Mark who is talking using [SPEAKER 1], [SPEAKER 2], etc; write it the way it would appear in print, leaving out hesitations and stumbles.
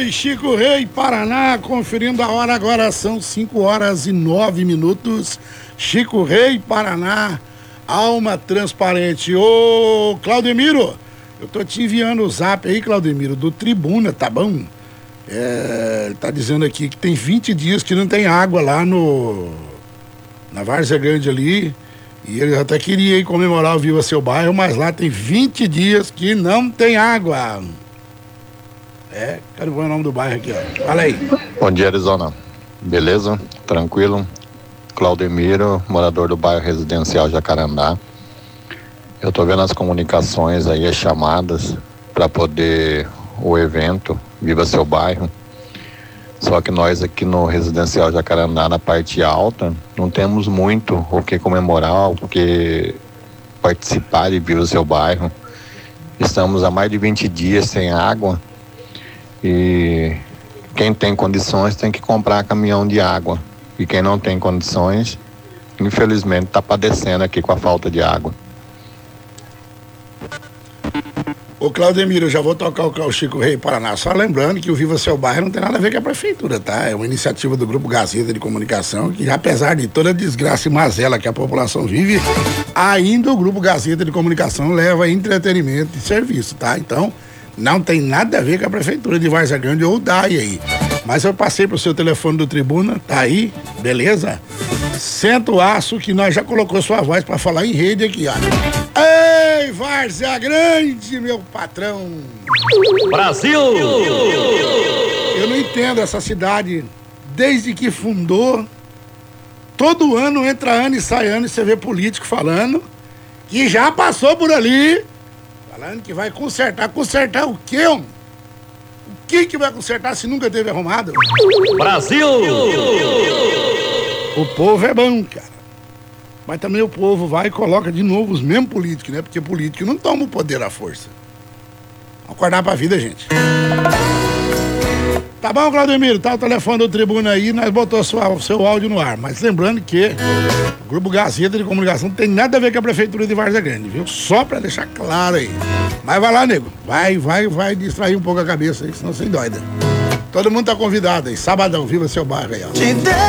[SPEAKER 1] Oi, Chico Rei, Paraná, conferindo a hora, agora são 5h09. Chico Rei, Paraná, alma transparente. Ô, Claudemiro, eu tô te enviando o zap aí, Claudemiro, do Tribuna, tá bom? Ele tá dizendo aqui que tem 20 dias que não tem água lá na Várzea Grande ali, e ele até queria ir comemorar o Viva Seu Bairro, mas lá tem 20 dias que não tem água. Quero ver o nome do bairro aqui, ó. Fala aí.
[SPEAKER 2] Bom dia, Arizona. Beleza? Tranquilo? Claudemiro, morador do bairro residencial Jacarandá. Eu tô vendo as comunicações aí, as chamadas para poder o evento Viva Seu Bairro. Só que nós aqui no residencial Jacarandá, na parte alta, não temos muito o que comemorar, o que participar de Viva Seu Bairro. Estamos há mais de 20 dias sem água. E quem tem condições tem que comprar caminhão de água. E quem não tem condições, infelizmente, está padecendo aqui com a falta de água.
[SPEAKER 1] Ô, Claudemiro, eu já vou tocar o Chico Rei Paraná. Só lembrando que o Viva Seu Bairro não tem nada a ver com a prefeitura, tá? É uma iniciativa do Grupo Gazeta de Comunicação que, apesar de toda a desgraça e mazela que a população vive, ainda o Grupo Gazeta de Comunicação leva entretenimento e serviço, tá? Então, não tem nada a ver com a prefeitura de Várzea Grande ou DAI aí. Mas eu passei pro seu telefone do Tribuna, tá aí, beleza? Senta o aço que nós já colocou sua voz pra falar em rede aqui, ó. Ei, Várzea Grande, meu patrão!
[SPEAKER 3] Brasil!
[SPEAKER 1] Eu não entendo essa cidade, desde que fundou, todo ano, entra ano e sai ano, e você vê político falando que já passou por ali, falando que vai consertar. Consertar o quê, homem? O que vai consertar se nunca teve arrumado?
[SPEAKER 3] Brasil!
[SPEAKER 1] O povo é bom, cara. Mas também o povo vai e coloca de novo os mesmos políticos, né? Porque político não toma o poder à força. Vamos acordar pra vida, gente. Tá bom, Claudemiro? Tá o telefone do Tribuna aí, nós botamos seu áudio no ar. Mas lembrando que o Grupo Gazeta de Comunicação não tem nada a ver com a Prefeitura de Várzea Grande, viu? Só pra deixar claro aí. Mas vai lá, nego. Vai distrair um pouco a cabeça aí, senão você endoida. Todo mundo tá convidado aí. Sabadão, Viva Seu Bairro aí, ó.